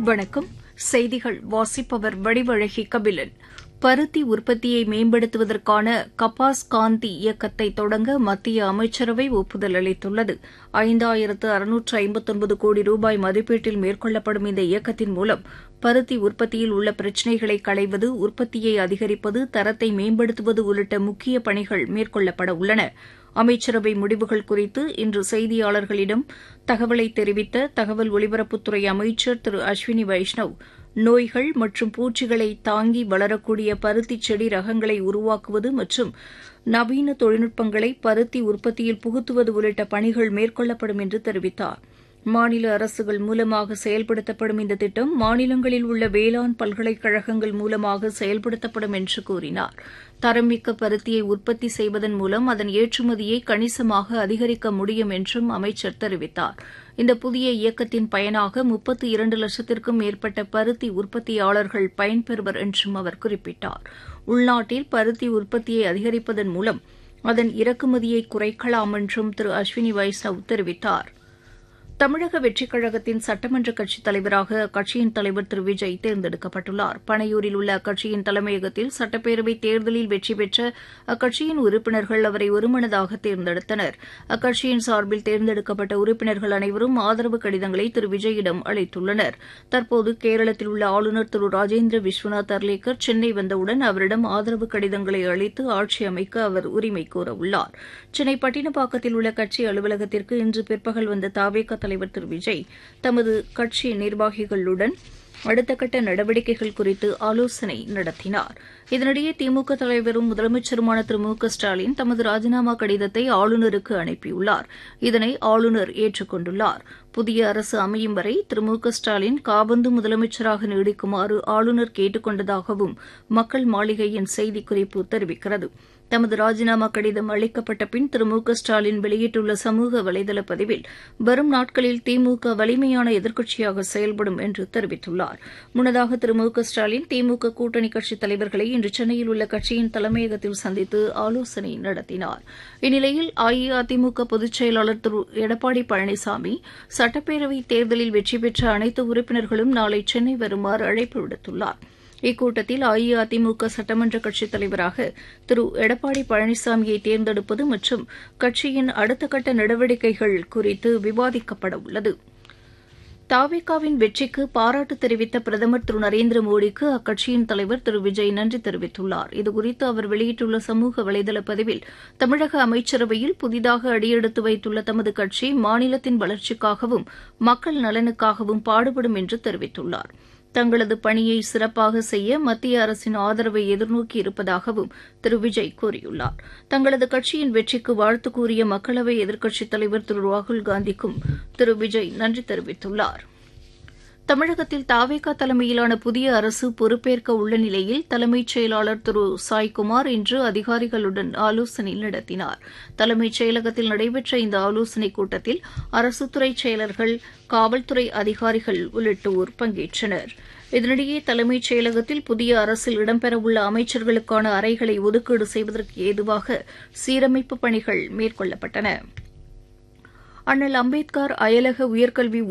வணக்கம். செய்திகள் வாசிப்பவர் வடிவழகி கபிலன். பருத்தி உற்பத்தியை மேம்படுத்துவதற்கான கபாஸ் காந்தி இயக்கத்தை தொடங்க மத்திய அமைச்சரவை ஒப்புதல் அளித்துள்ளது. 5659 கோடி ரூபாய் மதிப்பீட்டில் மேற்கொள்ளப்படும் இந்த இயக்கத்தின் மூலம் பருத்தி உற்பத்தியில் உள்ள பிரச்சினைகளை களைவது, உற்பத்தியை அதிகரிப்பது, தரத்தை மேம்படுத்துவது உள்ளிட்ட முக்கிய பணிகள் மேற்கொள்ளப்பட உள்ளன. அமைச்சரவை முடிவுகள் குறித்து இன்று செய்தியாளர்களிடம் தகவலை தெரிவித்த தகவல் ஒலிபரப்புத்துறை அமைச்சர் திரு அஸ்வினி வைஷ்ணவ், நோய்கள் மற்றும் பூச்சிகளை தாங்கி வளரக்கூடிய பருத்தி செடி ரகங்களை உருவாக்குவது மற்றும் நவீன தொழில்நுட்பங்களை பருத்தி உற்பத்தியில் புகுத்துவது உள்ளிட்ட பணிகள் மேற்கொள்ளப்படும் என்று தெரிவித்தார். மாநில அரசுகள் மூலமாக செயல்படுத்தப்படும் இந்த திட்டம் மாநிலங்களில் உள்ள வேளாண் பல்கலைக்கழகங்கள் மூலமாக செயல்படுத்தப்படும் என்று கூறினார். தரம்மிக்க பருத்தியை உற்பத்தி செய்வதன் மூலம் அதன் ஏற்றுமதியை கணிசமாக அதிகரிக்க முடியும் என்றும் அமைச்சர் தெரிவித்தார். இந்த புதிய இயக்கத்தின் பயனாக 32 லட்சத்திற்கும் மேற்பட்ட பருத்தி உற்பத்தியாளர்கள் பயன்பெறுவர் என்றும் அவர் குறிப்பிட்டார். உள்நாட்டில் பருத்தி உற்பத்தியை அதிகரிப்பதன் மூலம் அதன் இறக்குமதியை குறைக்கலாம் என்றும் திரு அஸ்வினி வைஷ்ணவ் தெரிவித்தார். தமிழக வெற்றிக் கழகத்தின் சட்டமன்ற கட்சித் தலைவராக அக்கட்சியின் தலைவர் திரு விஜய் தேர்ந்தெடுக்கப்பட்டுள்ளார். பனையூரில் உள்ள அக்கட்சியின் தலைமையகத்தில் சட்டப்பேரவைத் தேர்தலில் வெற்றி பெற்ற அக்கட்சியின் உறுப்பினர்கள் அவரை ஒருமனதாக தேர்ந்தெடுத்தனர். அக்கட்சியின் சார்பில் தேர்ந்தெடுக்கப்பட்ட உறுப்பினர்கள் அனைவரும் ஆதரவு கடிதங்களை திரு விஜயிடம் அளித்துள்ளனர். தற்போது கேரளத்தில் உள்ள ஆளுநர் திரு ராஜேந்திர விஸ்வநாத் அர்லேக்கர் சென்னை வந்தவுடன் அவரிடம் ஆதரவு கடிதங்களை அளித்து ஆட்சி அமைக்க அவர் உரிமை கோரவுள்ளார். சென்னை பட்டினப்பாக்கத்தில் உள்ள கட்சி அலுவலகத்திற்கு இன்று பிற்பகல் வந்த தவேக தலைவர் திரு விஜய் தமது கட்சி நிர்வாகிகளுடன் அடுத்த கட்ட நடவடிக்கைகள் குறித்து ஆலோசனை நடத்தினார். இதனிடையே திமுக தலைவரும் முதலமைச்சருமான திரு மு க ஸ்டாலின் தமது ராஜினாமா கடிதத்தை ஆளுநருக்கு அனுப்பியுள்ளார். இதனை ஆளுநர் ஏற்றுக் கொண்டுள்ளார். புதிய அரசு அமையும் வரை திரு மு க ஸ்டாலின் காபந்து முதலமைச்சராக நீடிக்குமாறு ஆளுநர் கேட்டுக் கொண்டதாகவும் மக்கள் மாளிகையின் செய்திக்குறிப்பு தெரிவிக்கிறது. தமது ராஜினாமா கடிதம் அளிக்கப்பட்ட பின் திரு மு க ஸ்டாலின் வெளியிட்டுள்ள சமூக வலைதள பதிவில் வரும் நாட்களில் திமுக வலிமையான எதிர்க்கட்சியாக செயல்படும் என்று தெரிவித்துள்ளார். முன்னதாக திரு மு க ஸ்டாலின் திமுக கூட்டணி கட்சித் தலைவர்களை இன்று சென்னையில் உள்ள கட்சியின் தலைமையகத்தில் சந்தித்து ஆலோசனை நடத்தினார். இந்நிலையில் அஇஅதிமுக பொதுச் செயலாளர் திரு எடப்பாடி பழனிசாமி சட்டப்பேரவைத் தேர்தலில் வெற்றி பெற்ற அனைத்து உறுப்பினர்களும் நாளை சென்னை வருமாறு அழைப்பு விடுத்துள்ளார். இக்கூட்டத்தில் அஇஅதிமுக சட்டமன்ற கட்சித் தலைவராக திரு எடப்பாடி பழனிசாமியை தேர்ந்தெடுப்பது மற்றும் கட்சியின் அடுத்த கட்ட நடவடிக்கைகள் குறித்து விவாதிக்கப்பட உள்ளது. தவேகாவின் வெற்றிக்கு பாராட்டு தெரிவித்த பிரதமர் திரு நரேந்திர மோடிக்கு அக்கட்சியின் தலைவர் திரு விஜய் நன்றி தெரிவித்துள்ளார். இதுகுறித்து அவர் வெளியிட்டுள்ள சமூக வலைதள பதிவில், தமிழக அமைச்சரவையில் புதிதாக அடியெடுத்து வைத்துள்ள தமது கட்சி மாநிலத்தின் வளர்ச்சிக்காகவும் மக்கள் நலனுக்காகவும் பாடுபடும் என்று தெரிவித்துள்ளார். தங்களது பணியை சிறப்பாக செய்ய மத்திய அரசின் ஆதரவை எதிர்நோக்கி இருப்பதாகவும் திரு விஜய் கூறியுள்ளார். தங்களது கட்சியின் வெற்றிக்கு வாழ்த்து கூறிய மக்களவை எதிர்க்கட்சித் தலைவர் திரு ராகுல்காந்திக்கும் திரு விஜய் நன்றி தெரிவித்துள்ளார். தமிழகத்தில் தவேகா தலைமையிலான புதிய அரசு பொறுப்பேற்க உள்ள நிலையில் தலைமைச் செயலாளர் திரு சாய்குமார் இன்று அதிகாரிகளுடன் ஆலோசனை நடத்தினார். தலைமைச் செயலகத்தில் நடைபெற்ற இந்த ஆலோசனைக் கூட்டத்தில் அரசுத்துறை செயலர்கள், காவல்துறை அதிகாரிகள் உள்ளிட்டோர் பங்கேற்றனர். இதனிடையே தலைமைச் செயலகத்தில் புதிய அரசில் இடம்பெறவுள்ள அமைச்சர்களுக்கான அறைகளை ஒதுக்கீடு செய்வதற்கு ஏதுவாக சீரமைப்பு பணிகள் மேற்கொள்ளப்பட்டன. அண்ணல் அம்பேத்கர் அயலக உயர்கல்வி